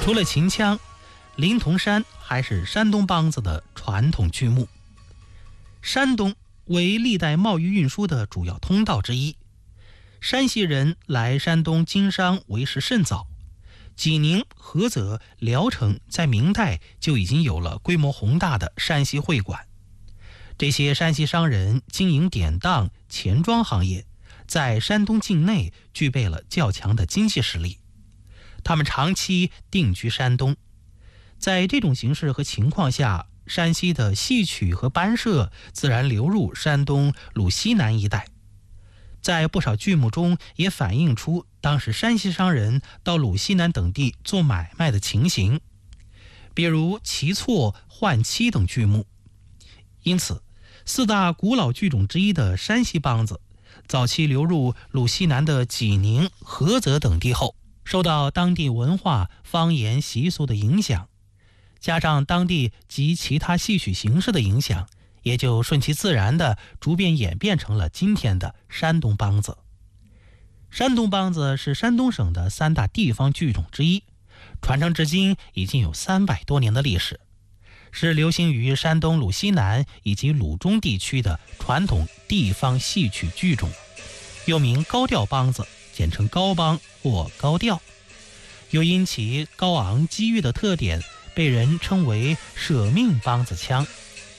除了秦腔，临潼山还是山东梆子的传统剧目。山东为历代贸易运输的主要通道之一，山西人来山东经商为时甚早。济宁、菏泽、聊城在明代就已经有了规模宏大的山西会馆。这些山西商人经营典当、钱庄行业，在山东境内具备了较强的经济实力。他们长期定居山东，在这种形势和情况下，山西的戏曲和班社自然流入山东鲁西南一带。在不少剧目中也反映出当时山西商人到鲁西南等地做买卖的情形，比如齐错、换妻等剧目。因此，四大古老剧种之一的山西梆子，早期流入鲁西南的济宁、菏泽等地后，受到当地文化、方言、习俗的影响，加上当地及其他戏曲形式的影响，也就顺其自然地逐渐演变成了今天的山东梆子。山东梆子是山东省的三大地方剧种之一，传承至今已经有300多年的历史，是流行于山东鲁西南以及鲁中地区的传统地方戏曲剧种，又名高调梆子，简称高梆或高调，又因其高昂激越的特点，被人称为舍命梆子腔。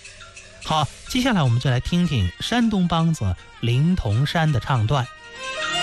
好，接下来我们就来听听山东梆子临潼山的唱段。